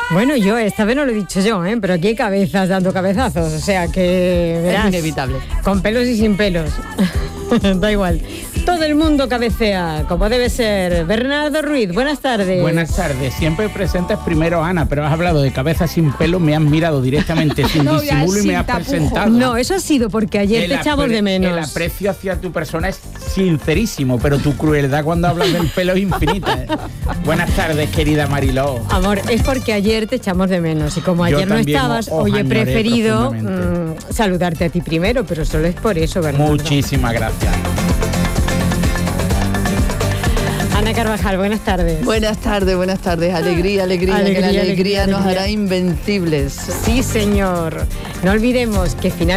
Bueno, yo esta vez no lo he dicho yo, pero aquí hay cabezas dando cabezazos, o sea que verás, es inevitable. Con pelos y sin pelos. Da igual. Todo el mundo cabecea, como debe ser. Bernardo Ruiz, buenas tardes. Buenas tardes. Siempre presentas primero a Ana, pero has hablado de cabeza sin pelo, me has mirado directamente sin disimulo y me has presentado. No, eso ha sido porque ayer te echamos de menos. El aprecio hacia tu persona es sincerísimo, pero tu crueldad cuando hablas del pelo es infinita. Buenas tardes, querida Mariló. Amor, es porque ayer te echamos de menos y como ayer no estabas, hoy he preferido saludarte a ti primero, pero solo es por eso, Bernardo. Muchísimas gracias. Ana Carvajal, buenas tardes. Buenas tardes. Alegría, que la alegría nos hará invencibles. Sí, señor. No olvidemos que finalmente